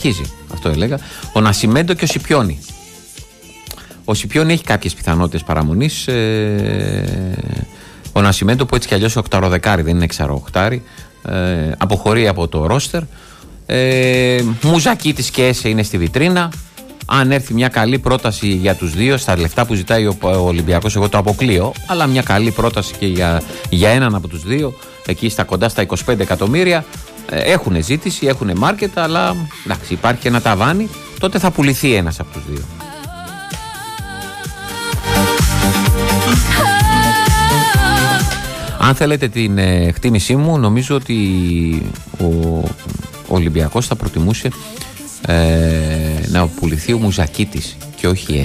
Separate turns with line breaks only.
Σκίζει, αυτό έλεγα. Ο Νασιμέντο και ο Σιπιόνι. Ο Σιπιόνι έχει κάποιες πιθανότητες παραμονής. Ο Νασιμέντο που έτσι κι αλλιώς οκταροδεκάρι, δεν είναι εξαροχτάρι, αποχωρεί από το ρόστερ. Μουζακίτης και Έσε είναι στη βιτρίνα. Αν έρθει μια καλή πρόταση για τους δύο, στα λεφτά που ζητάει ο Ολυμπιακός, εγώ το αποκλείω, αλλά μια καλή πρόταση και για έναν από τους δύο, εκεί στα κοντά στα 25 εκατομμύρια, έχουν ζήτηση, έχουν μάρκετ, αλλά εντάξει, υπάρχει και ένα ταβάνι, τότε θα πουληθεί ένας από τους δύο. Αν θέλετε την εκτίμησή μου, νομίζω ότι ο Ολυμπιακός θα προτιμούσε να πουληθεί ο Μουζακίτης και όχι η